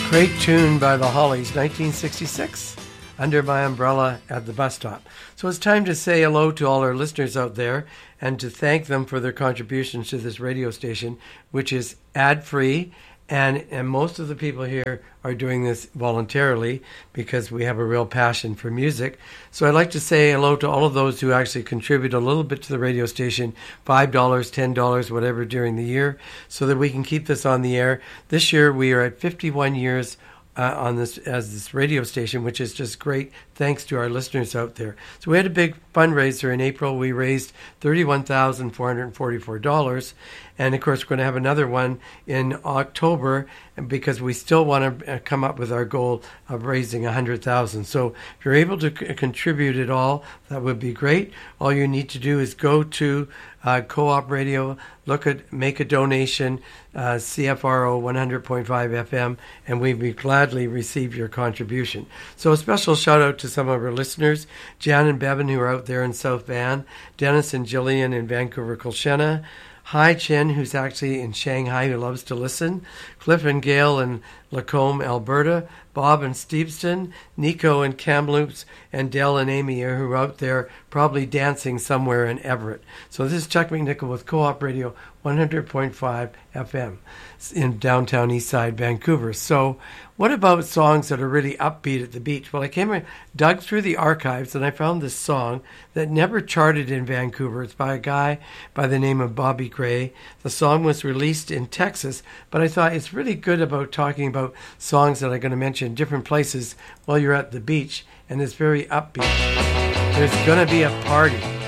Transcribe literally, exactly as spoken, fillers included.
Great tune by the Hollies, nineteen sixty-six, Under My Umbrella at the Bus Stop. So it's time to say hello to all our listeners out there and to thank them for their contributions to this radio station, which is ad-free. And, and most of the people here are doing this voluntarily because we have a real passion for music. So I'd like to say hello to all of those who actually contribute a little bit to the radio station, five dollars, ten dollars, whatever, during the year, so that we can keep this on the air. This year we are at fifty-one years uh, on this as this radio station, which is just great. Thanks to our listeners out there. So we had a big fundraiser in April. We raised thirty-one thousand four hundred forty-four dollars. And, of course, we're going to have another one in October because we still want to come up with our goal of raising one hundred thousand dollars. So if you're able to c- contribute at all, that would be great. All you need to do is go to uh, Co-op Radio, look at, make a donation, uh, C F R O one hundred point five F M, and we'd be gladly receive your contribution. So a special shout out to some of our listeners, Jan and Bevan, who are out there in South Van, Dennis and Jillian in Vancouver, Colchena, Hi Chen, who's actually in Shanghai, who loves to listen, Cliff and Gail in Lacombe, Alberta, Bob and Steveston, Nico and Kamloops, and Dell and Amy, who are out there probably dancing somewhere in Everett. So this is Chuck McNichol with Co-op Radio one hundred point five F M in downtown Eastside, Vancouver. So what about songs that are really upbeat at the beach? Well, I came and dug through the archives and I found this song that never charted in Vancouver. It's by a guy by the name of Bobby Gray. The song was released in Texas, but I thought it's really good about talking about songs that I'm going to mention in different places while you're at the beach, and it's very upbeat. There's going to be a party.